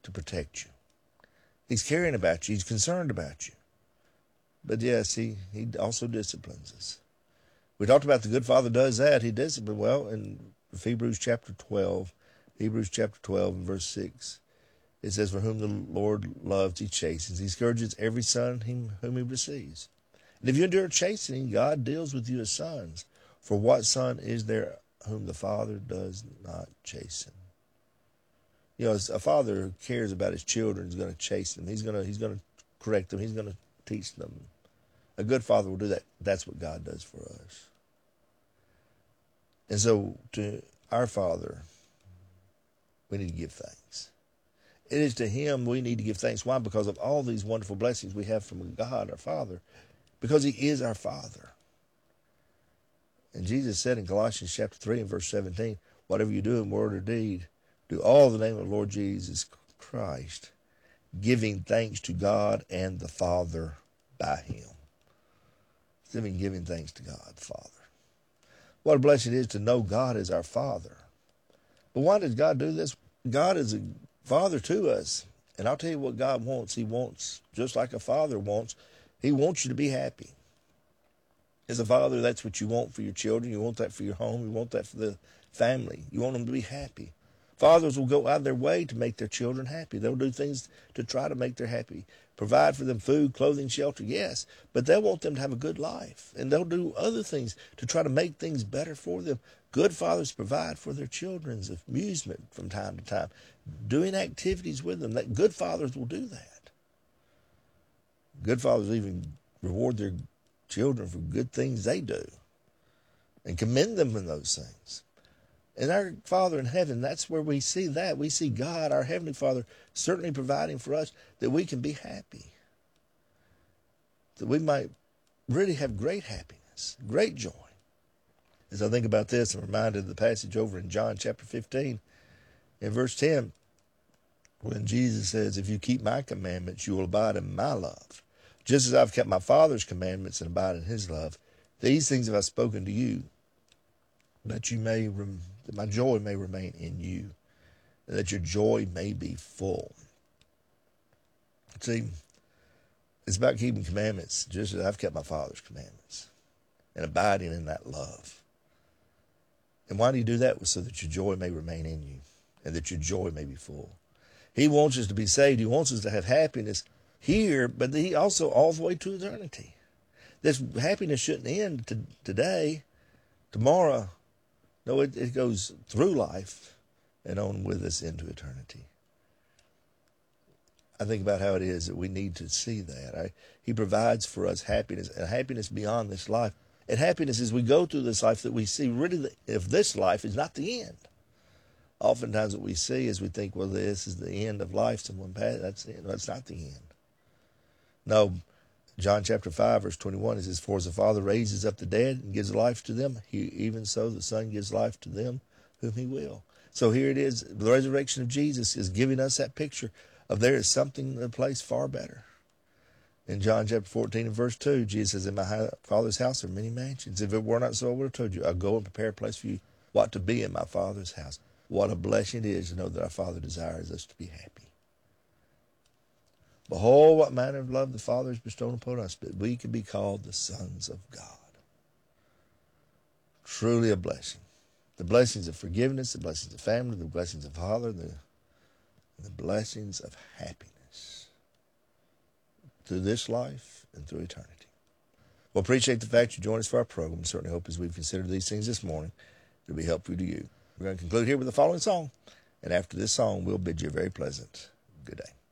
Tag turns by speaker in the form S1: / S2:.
S1: to protect you. He's caring about you. He's concerned about you. But yes, he also disciplines us. We talked about the good Father does that. He disciplines. Well, in Hebrews chapter 12 and verse 6, it says, for whom the Lord loves, he chastens. He scourges every son whom he receives. And if you endure chastening, God deals with you as sons. For what son is there whom the Father does not chasten? You know, a father who cares about his children is going to chasten them. He's going to correct them. He's going to teach them. A good father will do that. That's what God does for us. And so to our Father, we need to give thanks. It is to him we need to give thanks. Why? Because of all these wonderful blessings we have from God, our Father. Because he is our Father. And Jesus said in Colossians chapter 3 and verse 17, whatever you do in word or deed, do all in the name of the Lord Jesus Christ, giving thanks to God and the Father by him. Giving thanks to God the Father. What a blessing it is to know God as our Father. But why does God do this? God is a Father to us. And I'll tell you what God wants. He wants, just like a father wants, he wants you to be happy. As a father, that's what you want for your children. You want that for your home. You want that for the family. You want them to be happy. Fathers will go out of their way to make their children happy. They'll do things to try to make them happy. Provide for them food, clothing, shelter, yes. But they'll want them to have a good life. And they'll do other things to try to make things better for them. Good fathers provide for their children's amusement from time to time. Doing activities with them. Good fathers will do that. Good fathers even reward their children for good things they do. And commend them in those things. And our Father in heaven, that's where we see that. We see God, our Heavenly Father, certainly providing for us that we can be happy. That we might really have great happiness, great joy. As I think about this, I'm reminded of the passage over in John chapter 15, in verse 10, when Jesus says, if you keep my commandments, you will abide in my love. Just as I've kept my Father's commandments and abide in his love, these things have I spoken to you, that my joy may remain in you, and that your joy may be full. See, it's about keeping commandments, just as I've kept my Father's commandments, and abiding in that love. And why do you do that? So that your joy may remain in you, and that your joy may be full. He wants us to be saved. He wants us to have happiness here, but he also all the way to eternity. This happiness shouldn't end today, tomorrow. No, it goes through life and on with us into eternity. I think about how it is that we need to see that. He provides for us happiness, and happiness beyond this life. And happiness as we go through this life that we see really if this life is not the end. Oftentimes what we see is we think, well, this is the end of life. Someone passed, that's the end. That's not the end. No, John chapter 5, verse 21, it says, for as the Father raises up the dead and gives life to them, even so the Son gives life to them whom he will. So here it is. The resurrection of Jesus is giving us that picture of there is something in a place far better. In John chapter 14 and verse 2, Jesus says, in my Father's house are many mansions. If it were not so, I would have told you, I'll go and prepare a place for you, what to be in my Father's house. What a blessing it is to know that our Father desires us to be happy. Behold, what manner of love the Father has bestowed upon us, that we can be called the sons of God. Truly a blessing. The blessings of forgiveness, the blessings of family, the blessings of Father, the blessings of happiness through this life and through eternity. Well, appreciate the fact you joined us for our program. Certainly hope as we've considered these things this morning, it'll be helpful to you. We're going to conclude here with the following song. And after this song, we'll bid you a very pleasant good day.